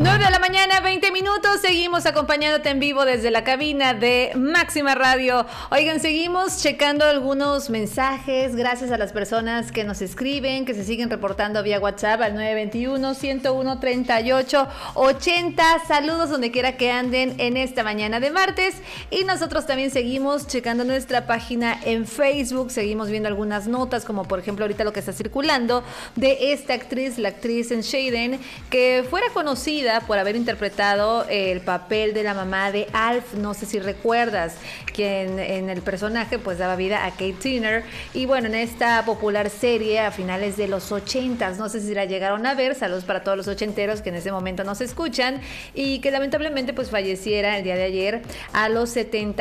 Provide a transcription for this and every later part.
9 de la mañana, 20 minutos. Seguimos acompañándote en vivo desde la cabina de Máxima Radio. Oigan, seguimos checando algunos mensajes. Gracias a las personas que nos escriben, que se siguen reportando vía WhatsApp al 921-101-3880. Saludos donde quiera que anden en esta mañana de martes. Y nosotros también seguimos checando nuestra página en Facebook. Seguimos viendo algunas notas, como por ejemplo ahorita lo que está circulando de esta actriz, la actriz en Shaden, que fuera conocida por haber interpretado el papel de la mamá de Alf. No sé si recuerdas, quien en el personaje pues daba vida a Kate Turner. Y bueno, en esta popular serie a finales de los 80s, no sé si la llegaron a ver. Saludos para todos los ochenteros que en ese momento nos escuchan, y que lamentablemente pues falleciera el día de ayer a los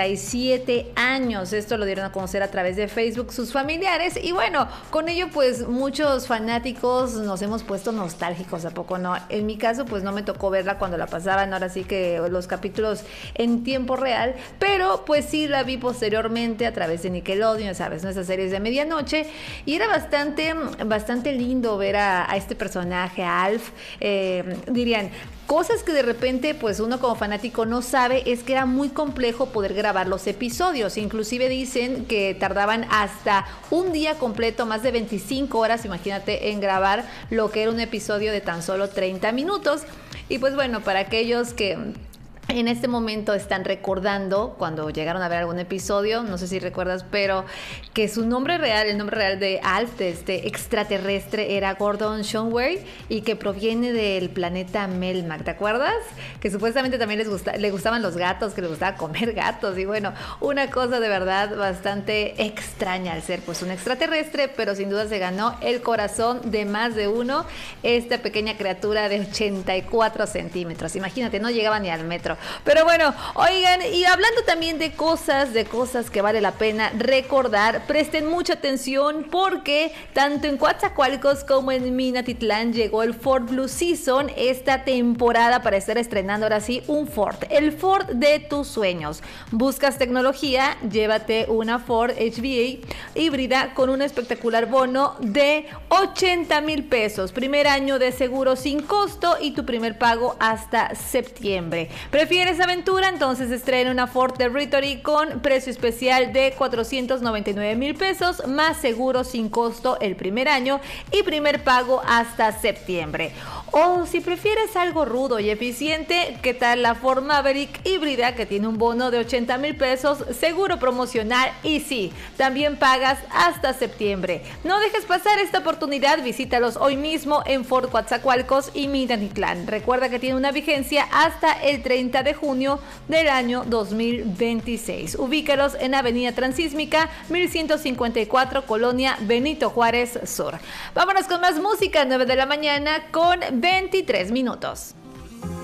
77 años. Esto lo dieron a conocer a través de Facebook sus familiares, y bueno, con ello pues muchos fanáticos nos hemos puesto nostálgicos, ¿a poco no? En mi caso pues no me tocó verla cuando la pasaban, ahora sí que los capítulos en tiempo real, pero pues sí la vi posteriormente a través de Nickelodeon, ¿sabes? ¿No? Esas series de medianoche, y era bastante lindo ver a este personaje, a Alf. Dirían, cosas que de repente pues uno como fanático no sabe, es que era muy complejo poder grabar los episodios. Inclusive dicen que tardaban hasta un día completo, más de 25 horas, imagínate, en grabar lo que era un episodio de tan solo 30 minutos. Y pues bueno, para aquellos que en este momento están recordando cuando llegaron a ver algún episodio, no sé si recuerdas, pero que su nombre real, el nombre real de Alf, de este extraterrestre, era Gordon Shumway, y que proviene del planeta Melmac, ¿te acuerdas? Que supuestamente también le gustaban los gatos, que le gustaba comer gatos, y bueno, una cosa de verdad bastante extraña al ser pues un extraterrestre, pero sin duda se ganó el corazón de más de uno, esta pequeña criatura de 84 centímetros, imagínate, no llegaba ni al metro. Pero bueno, oigan, y hablando también de cosas que vale la pena recordar, presten mucha atención, porque tanto en Coatzacoalcos como en Minatitlán llegó el Ford Blue Season esta temporada para estar estrenando ahora sí un Ford, el Ford de tus sueños. ¿Buscas tecnología? Llévate una Ford HVA híbrida con un espectacular bono de 80,000 pesos, primer año de seguro sin costo y tu primer pago hasta septiembre. ¿Prefieres aventura? Entonces estrena una Ford Territory con precio especial de 499,000 pesos, más seguro sin costo el primer año y primer pago hasta septiembre. O si prefieres algo rudo y eficiente, ¿qué tal la Ford Maverick híbrida, que tiene un bono de 80,000 pesos, seguro promocional, y sí, también pagas hasta septiembre? No dejes pasar esta oportunidad, visítalos hoy mismo en Ford Coatzacoalcos y Minatitlán. Recuerda que tiene una vigencia hasta el 30 de junio del año 2026. Ubícalos en Avenida Transísmica 1154, Colonia Benito Juárez Sur. Vámonos con más música, 9 de la mañana con 23 minutos.